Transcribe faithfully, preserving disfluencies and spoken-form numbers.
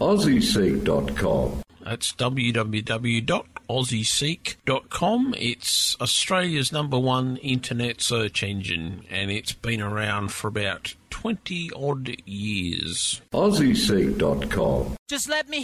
Aussie Seek dot com. That's w w w dot aussie seek dot com. It's Australia's number one internet search engine, and it's been around for about twenty odd years. Aussie Seek dot com. Just let me